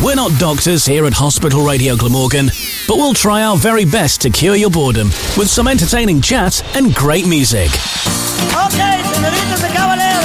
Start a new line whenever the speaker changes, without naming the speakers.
We're not doctors here at Hospital Radio Glamorgan, but we'll try our very best to cure your boredom with some entertaining chat and great music.
Okay, senoritas